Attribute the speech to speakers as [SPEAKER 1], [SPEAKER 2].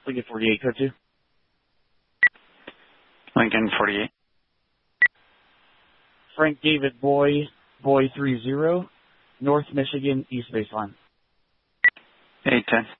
[SPEAKER 1] Lincoln 48, code 2.
[SPEAKER 2] Lincoln 48.
[SPEAKER 1] Frank David Boy 30, North Michigan, East Baseline.
[SPEAKER 2] 810.